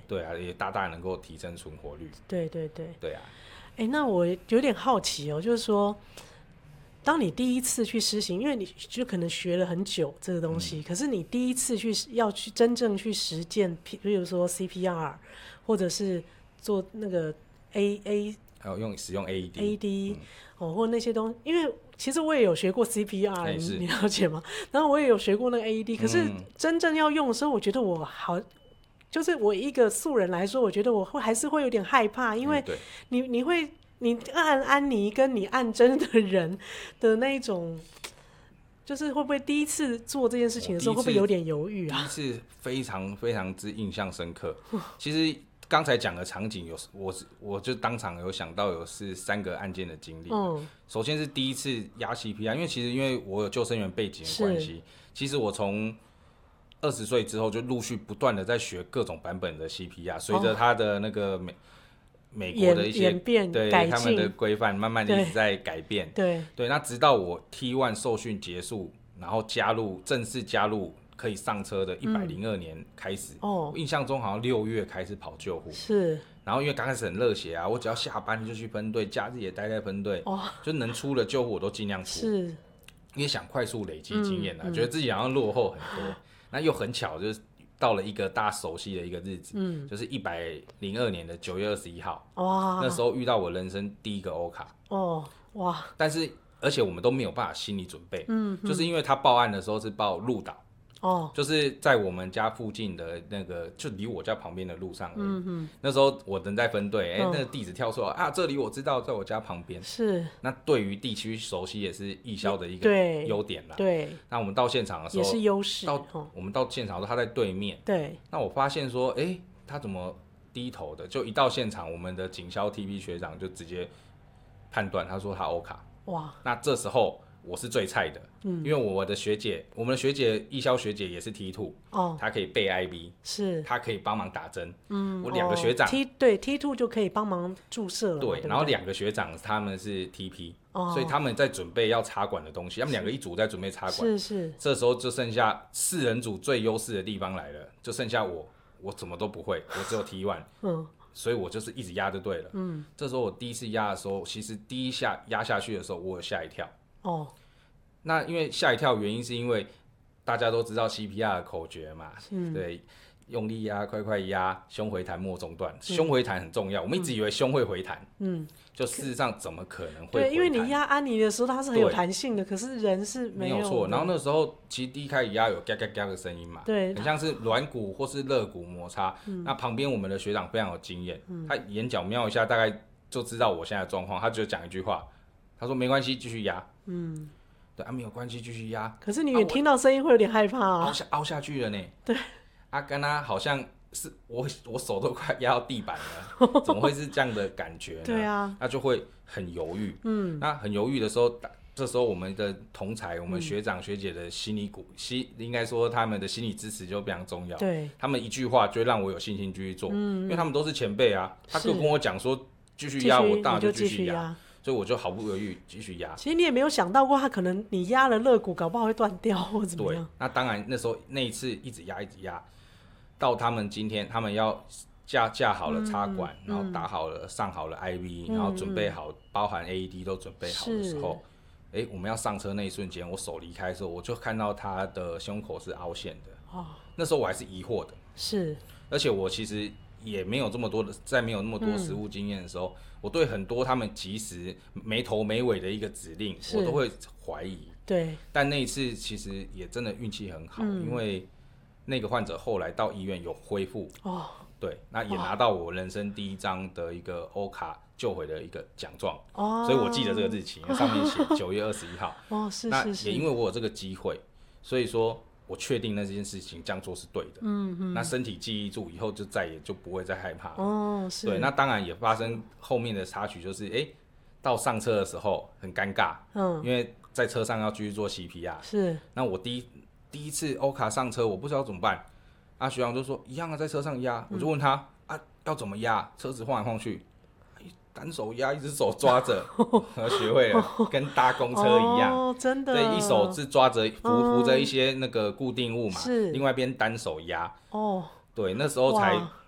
对啊，也大大能够提升存活率。 对对对。 对啊。 那我有点好奇哦，就是说，当你第一次去施行，因为你就可能学了很久这个东西，可是你第一次要去真正去实践，比如说 CPR， 或者是做那个使用 AED，或那些东西，因为其实我也有学过 CPR，你了解吗？然后我也有学过那个 AED，可是真正要用的时候，我觉得我好。就是我一个素人来说，我觉得我还是会有点害怕，因为你按安妮跟你按真的人的那一种，就是会不会第一次做这件事情的时候，会不会有点犹豫啊？ 第一次非常非常之印象深刻。其实刚才讲的场景我就当场有想到是3个案件的经历。首先是第一次压 CPR， 因为我有救生员背景的关系，其实我从20岁之后就陆续不断的在学各种版本的 CPR， 随着他的那个美国的一些演变对改进他们的规范慢慢一直在改变。 对， 那直到我 T1 受训结束，然后正式加入可以上车的102年开始，我印象中好像6月开始跑救护。 是。 然后因为刚开始很热血啊，我只要下班就去分队，假日也待在分队，就能出的救护我都尽量出。 是。 因为想快速累积经验觉得自己好像落后很多。那又很巧，就是到了一个大家熟悉的一个日子，就是102年的9月21号。哇！那时候遇到我人生第一个欧卡。 哇！ 但是而且我们都没有办法心理准备，就是因为他报案的时候是报鹿岛。就是在我们家附近的那个，就离我家旁边的路上而已。那时候我人在分队，那个地址跳出来啊，这里我知道，在我家旁边。 是。 那对于地区熟悉也是义消的一个优点啦。 对。 那我们到现场的时候也是优势。 我们到现场的时候，他在对面。 对。 那我发现说，他怎么低头的？就一到现场，我们的警消 TP 学长就直接判断，他说他欧卡。哇！那这时候我是最菜的，因为我们的学姐义消学姐也是 T2，她可以背 IV， 是，她可以帮忙打针。我2个学长 T2 就可以帮忙注射了。 对，然后2个学长他们是 TP，所以他们在准备要插管的东西，他们2个一组在准备插管。是。这时候就剩下4人组最优势的地方来了，就剩下我什么都不会，我只有 T1。所以我就是一直压就对了。这时候我第一次压的时候，其实第一下压下去的时候，我有吓一跳。那因为吓一跳原因是因为大家都知道 CPR 的口诀嘛，对，用力压，快快压，胸回弹莫中断。胸回弹很重要，我们一直以为胸会回弹，就事实上怎么可能会回弹？ 对，因为你压安妮的时候它是很有弹性的，可是人是没有错。然后那时候其实第一开始压有嘎嘎嘎的声音嘛，对，很像是软骨或是肋骨摩擦。那旁边我们的学长非常有经验，他眼角瞄一下，大概就知道我现在的状况，他就讲一句话，他说没关系，继续压。对啊，没有关系，继续压。 可是你也听到声音会有点害怕啊， 凹下去了呢。对，跟他好像是我手都快压到地板了，怎么会是这样的感觉呢？对啊，那就会很犹豫。那很犹豫的时候，这时候我们的同才，我们学长学姐的应该说他们的心理支持就非常重要。对，他们一句话就让我有信心继续做，因为他们都是前辈啊。他就跟我讲说继续压，我当然就继续压。所以我就毫不犹豫继续压。 其实你也没有想到过，他可能你压了肋骨，搞不好会断掉或怎么样。 对，那当然那时候那一次一直压，到他们今天他们要架好了插管，然后打好了上好了 IV，然后准备好包含 AED 都准备好的时候，我们要上车那一瞬间，我手离开的时候，我就看到他的胸口是凹陷的。那时候我还是疑惑的。是，而且我其实也没有这么多的，在没有那么多实务经验的时候，我对很多他们及时没头没尾的一个指令，我都会怀疑。对，但那一次其实也真的运气很好，因为那个患者后来到医院有恢复。对，那也拿到我人生第一张的一个欧卡救回的一个奖状。所以我记得这个日期，上面写9月21号。那也因为我有这个机会，所以说我确定那件事情这样做是对的。那身体记忆住以后，就再也就不会再害怕了。对，那当然也发生后面的插曲，就是到上车的时候很尴尬。因为在车上要继续做 CPR。是。那我第一次欧卡上车，我不知道怎么办。学长就说一样啊，在车上压。我就问他要怎么压？车子晃来晃去。单手压，一只手抓着，学会了，跟搭公车一样。真的。对，一手是抓着扶着一些那个固定物嘛，另外一边单手压。对，那时候才